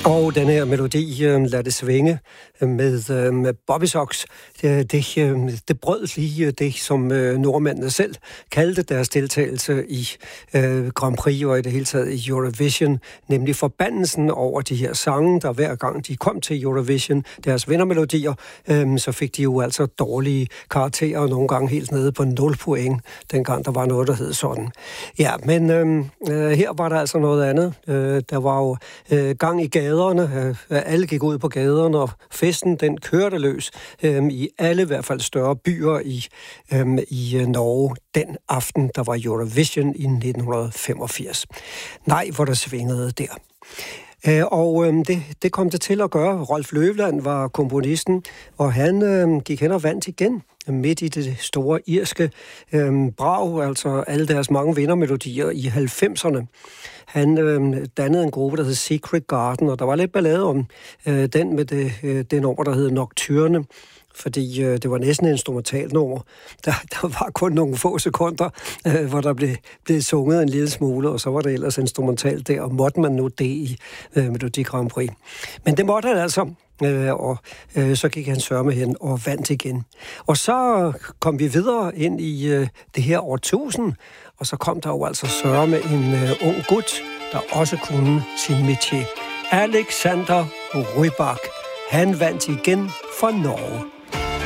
Og den her melodi, Lad det svinge, med Bobby Sox, det brød lige det, som nordmændene selv kaldte deres deltagelse i Grand Prix og i det hele taget i Eurovision, nemlig forbandelsen over de her sange, der hver gang de kom til Eurovision, deres vindermelodier, så fik de jo altså dårlige karakterer, og nogle gange helt nede på 0 point, dengang der var noget, der hed sådan. Ja, men her var der altså noget andet. Der var jo gang i gaderne. Alle gik ud på gaderne, og festen, den kørte løs i alle, i hvert fald større byer i Norge den aften, der var Eurovision i 1985. Nej, hvor der svingede der. Og det kom det til at gøre. Rolf Løvland var komponisten, og han gik hen og vandt igen midt i det store irske brag, altså alle deres mange vindermelodier i 90'erne. Han dannede en gruppe, der hed Secret Garden, og der var lidt ballade om den med det nummer, der hed Nocturne, fordi det var næsten en instrumentalt nummer. Der var kun nogle få sekunder, hvor der blev sunget en lille smule, og så var det ellers instrumentalt der, og måtte man nu det i Melodi Grand Prix. Men det måtte han altså, og så gik han sørme hen og vandt igen. Og så kom vi videre ind i det her årtusind, og så kom der jo altså sørme en ung gut, der også kunne sin métier. Alexander Rybak. Han vandt igen for Norge.